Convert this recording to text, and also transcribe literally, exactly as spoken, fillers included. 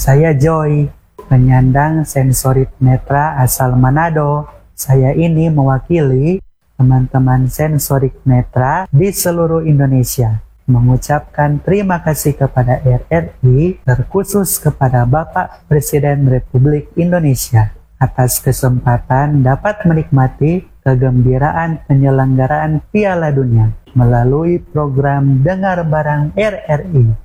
Saya Joy, penyandang sensorik netra asal Manado. Saya ini mewakili teman-teman sensorik netra di seluruh Indonesia mengucapkan terima kasih kepada R R I, terkhusus kepada Bapak Presiden Republik Indonesia atas kesempatan dapat menikmati kegembiraan penyelenggaraan Piala Dunia melalui program Dengar Bareng R R I.